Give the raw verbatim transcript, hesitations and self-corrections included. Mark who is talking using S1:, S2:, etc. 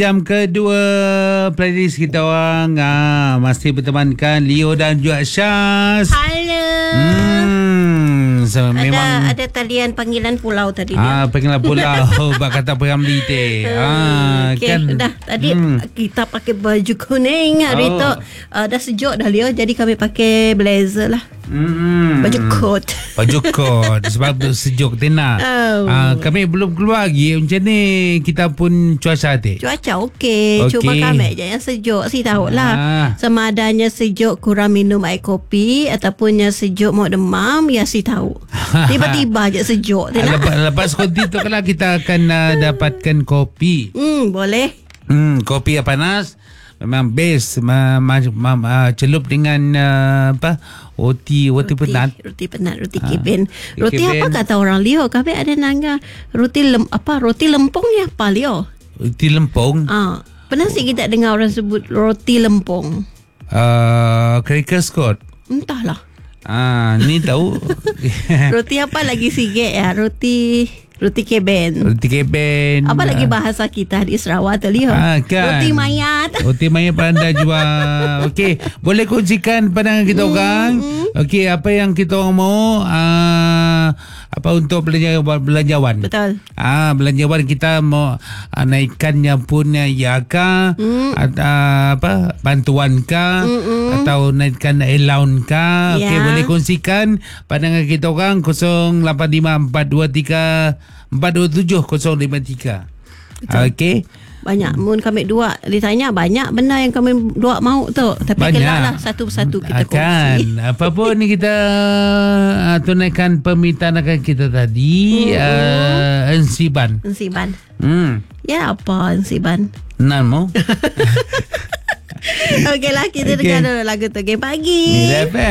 S1: Jam kedua playlist kita orang ah, masih bertemankan Leo dan juga Syaz.
S2: Halo.
S1: Hmm, so,
S2: ada
S1: memang
S2: ada talian panggilan pulau tadi
S1: ah,
S2: dia.
S1: panggilan pulau bak kata Peramli teh. Ah,
S2: okay,
S1: kan
S2: dah tadi
S1: hmm.
S2: kita pakai baju kuning hari
S1: Oh.
S2: tu uh, dah sejuk dah Leo, jadi kami pakai blazer lah.
S1: Hmm.
S2: Baju coat.
S1: Baju kot sebab sejuk tenak.
S2: Oh.
S1: Ah, kami belum keluar lagi. Macam ni kita pun cuaca teh.
S2: Cuaca okey,
S1: Okey.
S2: cuma kami je yang sejuk. Si tahulah.
S1: Ah.
S2: Sama adanya sejuk kurang minum air kopi ataupun yang sejuk mau demam, ya si tahu. Tiba-tiba je sejuk tu nak.
S1: Lepas, lepas konti tu kalau kita akan uh, dapatkan kopi.
S2: Hmm, boleh.
S1: Hmm, kopi yang panas memang best ma, ma, ma, ma, celup dengan uh, apa roti roti penat.
S2: Roti penat, roti
S1: Ha,
S2: keben.
S1: roti
S2: Roti apa
S1: keben.
S2: kata orang Leo? Kami ada nangga roti lem, apa roti lempung ni apa Leo?
S1: Roti lempung.
S2: Ah, pernah sih kita dengar orang sebut roti lempung.
S1: Uh, cracker Scott.
S2: Entahlah.
S1: Ah, ni tahu.
S2: Roti apa lagi sikit ya? Roti roti keben.
S1: Roti keben.
S2: Apa lagi bahasa kita di Sarawak tu Leo?
S1: Ah, kan.
S2: Roti mayat.
S1: Roti mayat pandai jual. Okey, boleh kongsikan pandangan kita orang. Okey, apa yang kita orang mau uh, apa untuk belanja belanjawan.
S2: Betul.
S1: Ah, belanjawan kita mau uh, naikkannya pun uh, ya kah
S2: Mm.
S1: atau uh, apa bantuan kah
S2: Mm-mm.
S1: atau naikkan allowance kah. Okey,
S2: Ya.
S1: boleh kongsikan pandangan kita orang kosong lapan lima empat dua tiga empat dua tujuh kosong lima tiga. Okey.
S2: Banyak mun kami dua ditanya banyak benda yang kami dua mau tu, tapi
S1: Banyak.
S2: kelaklah satu persatu kita kongsi.
S1: Akan apa pun ni kita uh, tunaikan permintaan akan kita tadi uh, ensiban.
S2: Ensiban.
S1: Hmm.
S2: Ya apa ensiban?
S1: Nan mo?
S2: Okeylah kita
S1: Okey.
S2: dengar dulu lagu tu. Okey, pagi.
S1: Ni F M.